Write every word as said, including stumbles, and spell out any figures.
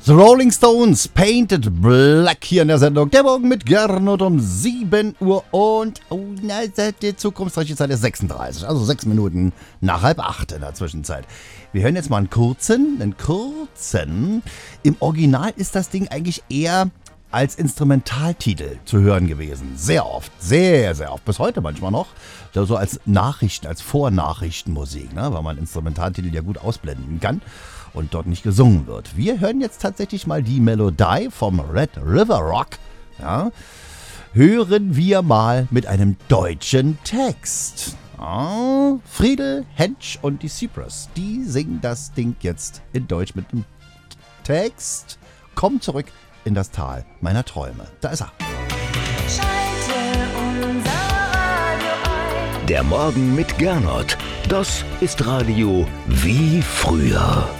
The Rolling Stones, Painted Black hier in der Sendung. Der Morgen mit Gernot um sieben Uhr und oh, na, die zukunftsreiche Zeit ist sechsunddreißig, also sechs Minuten nach halb acht in der Zwischenzeit. Wir hören jetzt mal einen kurzen, einen kurzen. Im Original ist das Ding eigentlich eher als Instrumentaltitel zu hören gewesen. Sehr oft, sehr, sehr oft, bis heute manchmal noch. So als Nachrichten, als Vornachrichtenmusik, ne? Weil man Instrumentaltitel ja gut ausblenden kann und dort nicht gesungen wird. Wir hören jetzt tatsächlich mal die Melodie vom Red River Rock. Ja? Hören wir mal mit einem deutschen Text. Ja? Friedel, Hensch und die Cypress, die singen das Ding jetzt in Deutsch mit dem Text. Komm zurück in das Tal meiner Träume. Da ist er. Schalte unser Radio ein. Der Morgen mit Gernot. Das ist Radio wie früher.